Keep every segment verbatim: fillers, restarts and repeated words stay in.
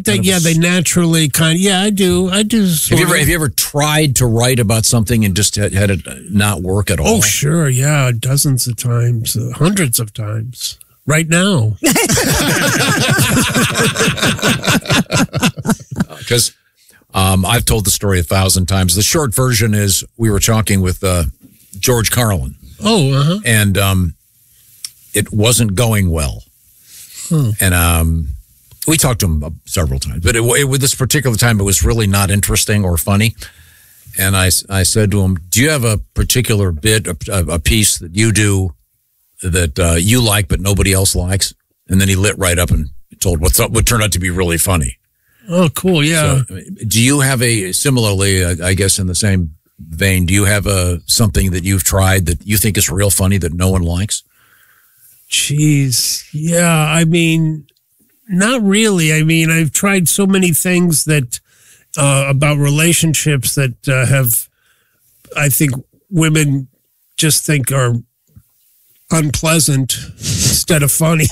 think that, yeah, they naturally kind of, yeah, I do. I do. Have you ever, have you ever tried to write about something and just had, had it not work at all? Oh, sure. Yeah. Dozens of times, uh, hundreds of times. Right now. Because um, I've told the story a thousand times. The short version is we were talking with uh, George Carlin. Oh, uh-huh. And um, it wasn't going well. Hmm. And um, we talked to him several times. But it, it, with this particular time, it was really not interesting or funny. And I, I said to him, do you have a particular bit, a, a piece that you do that uh, you like but nobody else likes? And then he lit right up and told what's up, what turned out to be really funny. Oh, cool, yeah. So, do you have a, similarly, uh, I guess in the same vein, do you have a something that you've tried that you think is real funny that no one likes? Jeez, yeah, I mean, not really. I mean, I've tried so many things that, uh, about relationships that uh, have, I think women just think are unpleasant instead of funny.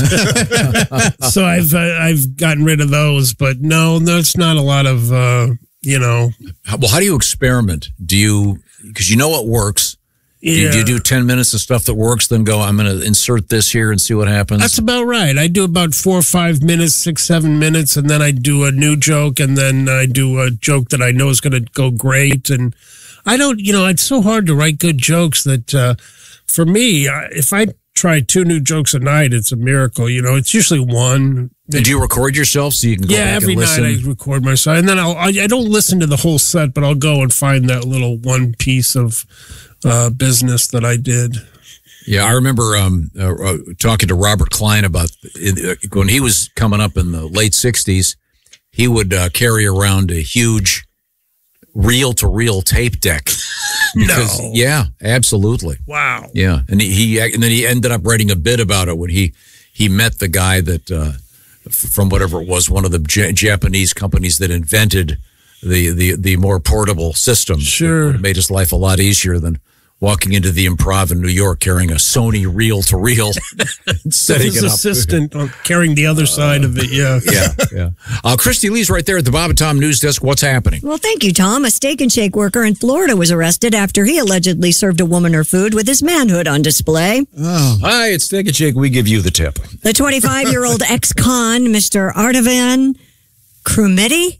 So I've uh, I've gotten rid of those, but no, that's not a lot of uh, you know. Well, how do you experiment? Do you because you know what works? Yeah. Do, you, do you do ten minutes of stuff that works, then go, I'm going to insert this here and see what happens? That's about right. I do about four or five minutes, six, seven minutes, and then I do a new joke, and then I do a joke that I know is going to go great. And I don't, you know, it's so hard to write good jokes that. Uh, For me, if I try two new jokes a night, it's a miracle. You know, it's usually one. And do you record yourself so you can go yeah, back every and listen? night I record myself. And then I'll, I, I don't listen to the whole set, but I'll go and find that little one piece of uh, business that I did. Yeah, I remember um, uh, uh, talking to Robert Klein about uh, when he was coming up in the late sixties, he would uh, carry around a huge reel-to-reel tape deck. Because, no. Yeah, absolutely. Wow. Yeah, and he, he and then he ended up writing a bit about it when he he met the guy that uh, from whatever it was, one of the J- Japanese companies that invented the the the more portable system. Sure, it made his life a lot easier than walking into the Improv in New York carrying a Sony reel-to-reel. Setting his it up. assistant carrying the other uh, side of it, yeah. Yeah, yeah. Uh, Christy Lee's right there at the Bob and Tom News Desk. What's happening? Well, thank you, Tom. A Steak and Shake worker in Florida was arrested after he allegedly served a woman her food with his manhood on display. Oh. Hi, it's Steak and Shake. We give you the tip. The twenty-five-year-old ex-con, Mister Artavan Crumity,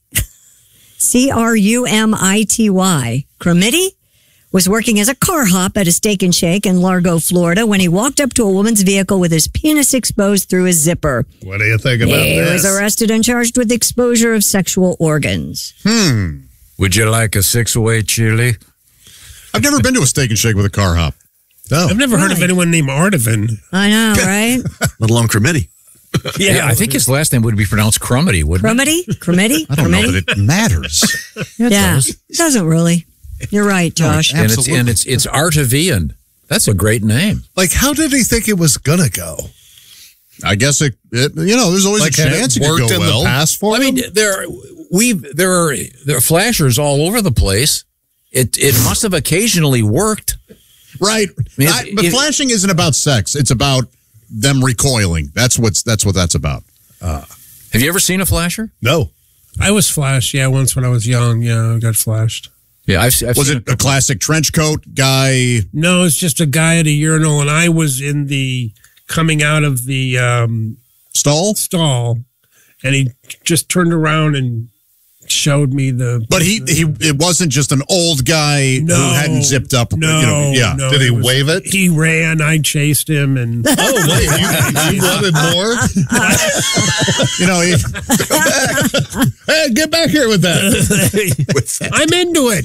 C R U M I T Y, Crumity, was working as a car hop at a Steak and Shake in Largo, Florida, when he walked up to a woman's vehicle with his penis exposed through his zipper. What do you think about he this? He was arrested and charged with exposure of sexual organs. Hmm. Would you like a six-way chili? I've never been to a Steak and Shake with a car hop. No. I've never right. heard of anyone named Artavan. I know, right? Let alone Crumity. Yeah, yeah, I think his last name would be pronounced Crumity, wouldn't Crumity? it? Crumity? I don't Crumity? know, but it matters. Yeah, it yeah, does. It doesn't really. You're right, Josh. No, and it's and it's it's Artavian. That's a great name. Like, how did he think it was gonna go? I guess it, it you know, there's always like, a chance it, it worked could go in well. the past for I him? mean, there we there are there are flashers all over the place. It it must have occasionally worked. Right. I mean, I, but it, flashing isn't about sex. It's about them recoiling. That's what's that's what that's about. Uh, have you ever seen a flasher? No. I was flashed, yeah, once when I was young. Yeah, I got flashed. Yeah, I've, I've was seen it a, a classic trench coat guy? No, it's just a guy at a urinal, and I was in the coming out of the um, stall. Stall, and he just turned around and showed me the. But he the, he it wasn't just an old guy no, who hadn't zipped up. No, you know, yeah. No, Did he was, wave it? He ran. I chased him, and oh wait, you, you wanted more? You know, he, hey, get back here with that. with that. I'm into it.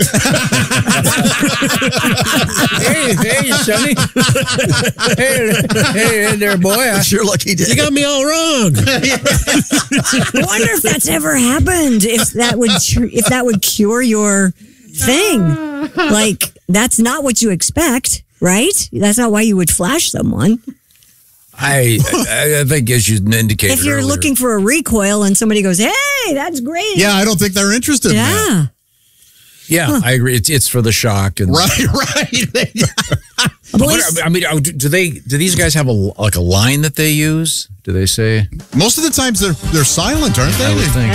hey, hey, Sonny. hey, hey, hey there, boy. I sure lucky did. You got me all wrong. I wonder if that's ever happened. If that would if that would cure your thing. Like, that's not what you expect, right? That's not why you would flash someone. I I think, as you indicated, if you're earlier, looking for a recoil and somebody goes, "Hey, that's great," yeah, I don't think they're interested. Yeah, in that. yeah, huh. I agree. It's it's for the shock, and right, right. What, I mean, do they do these guys have a like a line that they use? Do they say? Most of the times they're they're silent, aren't they? I would think.